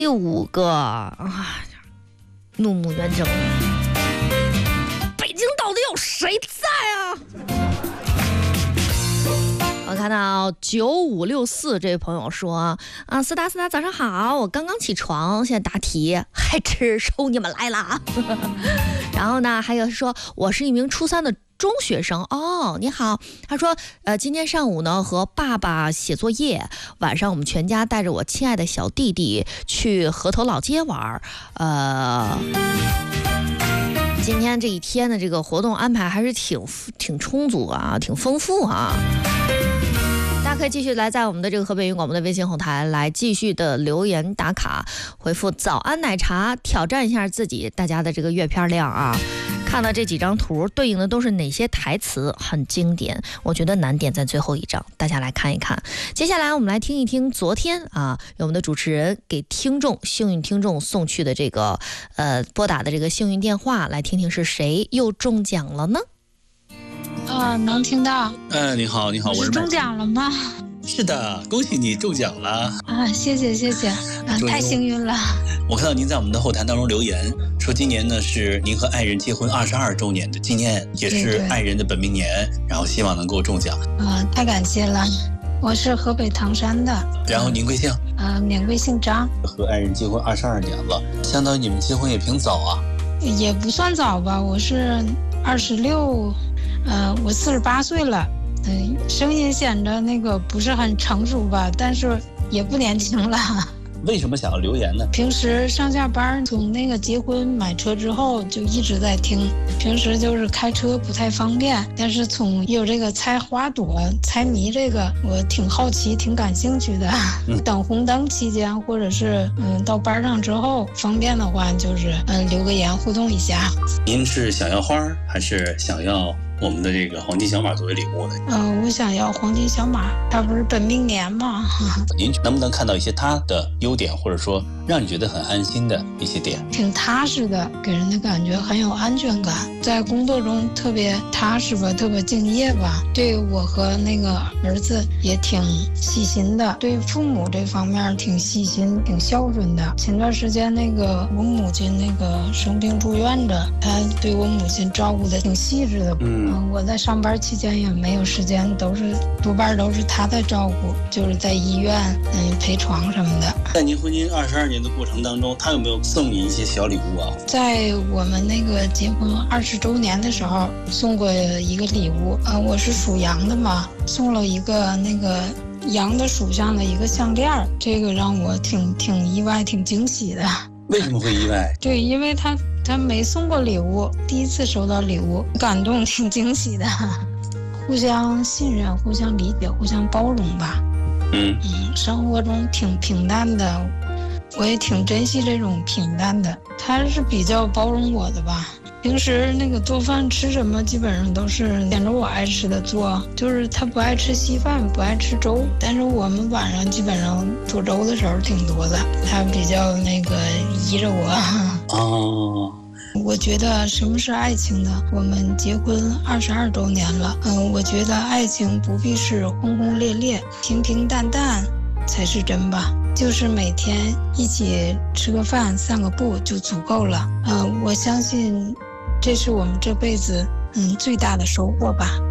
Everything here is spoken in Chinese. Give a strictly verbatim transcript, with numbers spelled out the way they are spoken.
第五个啊，怒目圆睁，北京到底有谁在啊？我看到九五六四这位朋友说啊，思达思达早上好，我刚刚起床，现在答题，还吃抽你们来了。然后呢，还有说我是一名初三的中学生哦，你好。他说，呃，今天上午呢和爸爸写作业，晚上我们全家带着我亲爱的小弟弟去河头老街玩，呃。今天这一天的这个活动安排还是挺挺充足啊，挺丰富啊。大家可以继续来在我们的这个河北语广播的微信后台来继续的留言打卡，回复早安奶茶，挑战一下自己大家的这个阅片量啊。看到这几张图对应的都是哪些台词，很经典，我觉得难点在最后一张，大家来看一看。接下来我们来听一听昨天啊，有我们的主持人给听众幸运听众送去的这个呃拨打的这个幸运电话，来听听是谁又中奖了呢？ 呃，能听到。 呃，你好，你好，我是中奖了吗？ 是的，恭喜你中奖了啊！谢谢谢谢，啊，太幸运了。 我看到您在我们的后台当中留言说，今年呢是您和爱人结婚二十二周年的纪念，也是爱人的本命年，然后希望能够中奖。 啊，太感谢了。我是河北唐山的。 然后您贵姓？ 呃，免贵姓张。 和爱人结婚二十二年了，相当于你们结婚也挺早啊。 也不算早吧，我是二十六，呃，我四十八岁了。嗯，声音显得那个不是很成熟吧，但是也不年轻了。 为什么想要留言呢？ 平时上下班，从那个结婚买车之后就一直在听。平时就是开车不太方便，但是从有这个猜花朵、猜谜这个，我挺好奇、挺感兴趣的。嗯、等红灯期间，或者是嗯到班上之后，方便的话就是嗯留个言互动一下。 您是想要花还是想要我们的这个黄金小马作为礼物的？ 嗯、呃，我想要黄金小马，它不是本命年吗？ 您能不能看到一些它的优点，或者说让你觉得很安心的一些点？ 挺踏实的，给人的感觉很有安全感，在工作中特别踏实吧，特别敬业吧。对我和那个儿子也挺细心的，对父母这方面挺细心、挺孝顺的。前段时间那个我母亲那个生病住院着，他对我母亲照顾的挺细致的。嗯。我在上班期间也没有时间，都是多半都是他在照顾，就是在医院嗯陪床什么的。 在您婚姻二十二年的过程当中，他有没有送你一些小礼物啊？ 在我们那个结婚二十周年的时候，送过一个礼物。呃，我是属羊的嘛，送了一个那个羊的属相的一个项链，这个让我挺挺意外、挺惊喜的。 为什么会意外？ 对，因为他他没送过礼物，第一次收到礼物，感动，挺惊喜的。互相信任，互相理解，互相包容吧。嗯嗯，生活中挺平淡的，我也挺珍惜这种平淡的。他是比较包容我的吧。平时那个做饭吃什么，基本上都是点着我爱吃的做，就是他不爱吃稀饭，不爱吃粥，但是我们晚上基本上做粥的时候挺多的，他比较那个依着我。 哦。 我觉得什么是爱情呢？我们结婚二十二周年了，嗯，我觉得爱情不必是轰轰烈烈，平平淡淡才是真吧。就是每天一起吃个饭、散个步就足够了。嗯，我相信这是我们这辈子嗯最大的收获吧。